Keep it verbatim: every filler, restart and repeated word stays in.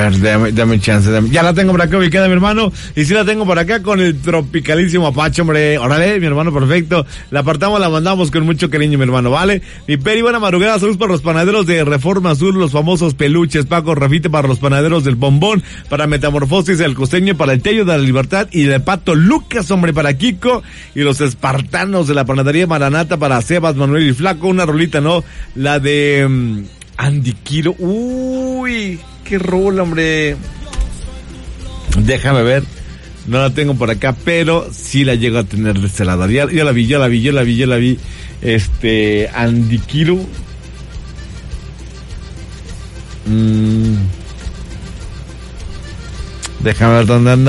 ver, dame, dame chance. Dame. Ya la tengo por acá ubicada, mi hermano. Y sí la tengo por acá con el tropicalísimo Apache, hombre. Órale, mi hermano, perfecto. La apartamos, la mandamos con mucho cariño, mi hermano, ¿vale? Mi Peri, buena madrugada. Saludos para los panaderos de Reforma Azul, los famosos peluches. Paco, Rafite, para los panaderos del Bombón, para Metamorfosis, el Costeño, para el Tello de la Libertad y de Pato Lucas, hombre, para Kiko. Y los espartanos de la panadería Maranata, para Sebas, Manuel y Flaco. Una rolita, ¿no? La de um, Andy Kilo. Uy, qué rola, hombre. Déjame ver. No la tengo por acá, pero sí la llego a tener de este lado. Ya, ya la vi, ya la vi, ya la vi, ya la vi. Este, Andy Kilo. Mm. Déjame ver dónde anda.